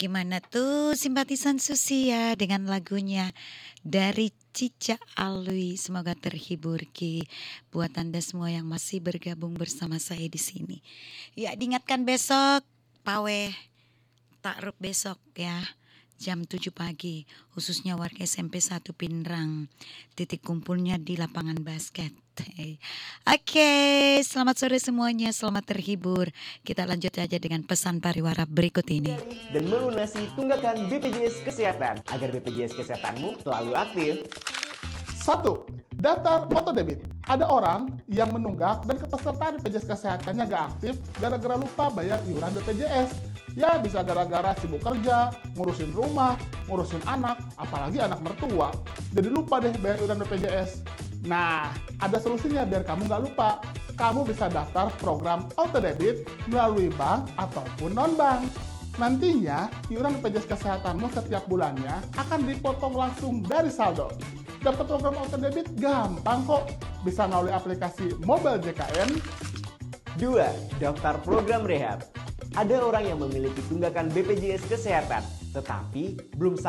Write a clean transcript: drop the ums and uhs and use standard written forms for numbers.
Gimana tuh simpatisan Susi ya dengan lagunya dari Cica Alwi. Semoga terhibur Ki buat Anda semua yang masih bergabung bersama saya di sini. Ya, diingatkan besok Paweh Takrub besok ya. Jam 7 pagi, khususnya warga SMP 1 Pinrang. Titik kumpulnya di lapangan basket. Oke, selamat sore semuanya, selamat terhibur. Kita lanjut aja dengan pesan pariwara berikut ini. Dan melunasi tunggakan BPJS Kesehatan agar BPJS Kesehatanmu selalu aktif. 1. Daftar autodebit. Ada orang yang menunggak dan kepesertaan BPJS Kesehatannya gak aktif gara-gara lupa bayar iuran BPJS. Ya bisa gara-gara sibuk kerja, ngurusin rumah, ngurusin anak, apalagi anak mertua. Jadi lupa deh bayar iuran BPJS. Nah, ada solusinya biar kamu gak lupa. Kamu bisa daftar program autodebit melalui bank ataupun non-bank. Nantinya, iuran BPJS Kesehatanmu setiap bulannya akan dipotong langsung dari saldo. Dapat program autodebit gampang kok. Bisa melalui aplikasi Mobile JKN. 2. Daftar program rehab. Ada orang yang memiliki tunggakan BPJS Kesehatan, tetapi belum